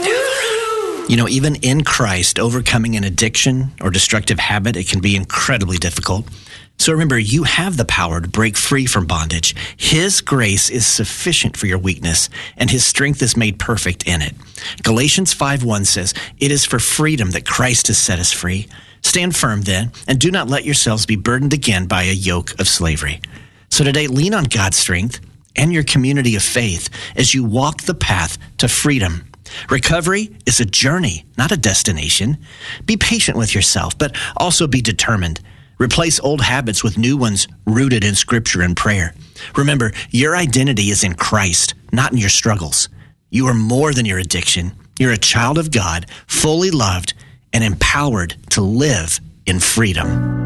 You know, even in Christ, overcoming an addiction or destructive habit, it can be incredibly difficult. So remember, you have the power to break free from bondage. His grace is sufficient for your weakness, and his strength is made perfect in it. Galatians 5:1 says, "It is for freedom that Christ has set us free. Stand firm then, and do not let yourselves be burdened again by a yoke of slavery." So today, lean on God's strength and your community of faith as you walk the path to freedom. Recovery is a journey, not a destination. Be patient with yourself, but also be determined. Replace old habits with new ones rooted in Scripture and prayer. Remember, your identity is in Christ, not in your struggles. You are more than your addiction. You're a child of God, fully loved and empowered to live in freedom.